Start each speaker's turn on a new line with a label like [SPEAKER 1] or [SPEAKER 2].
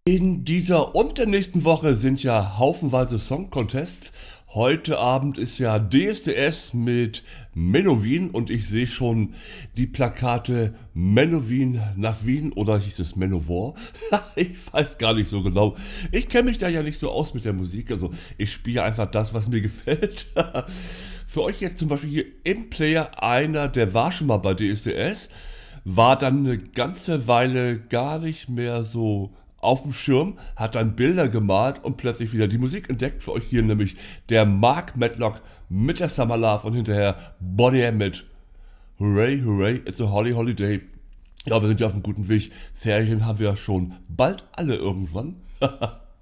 [SPEAKER 1] In dieser und der nächsten Woche sind ja haufenweise Song-Contests. Heute Abend ist ja DSDS mit Menowin und ich sehe schon die Plakate Menowin nach Wien oder hieß es Manowar? Ich weiß gar nicht so genau. Ich kenne mich da ja nicht so aus mit der Musik, also ich spiele einfach das, was mir gefällt. Für euch jetzt zum Beispiel hier im Player einer, der war schon mal bei DSDS, war dann eine ganze Weile gar nicht mehr so auf dem Schirm, hat dann Bilder gemalt und plötzlich wieder die Musik entdeckt. Für euch hier nämlich der Mark Medlock mit der Summer Love und hinterher Bonnie M mit Hooray, hooray, it's a holly holiday. Ja, wir sind ja auf einem guten Weg. Ferien haben wir ja schon bald alle irgendwann.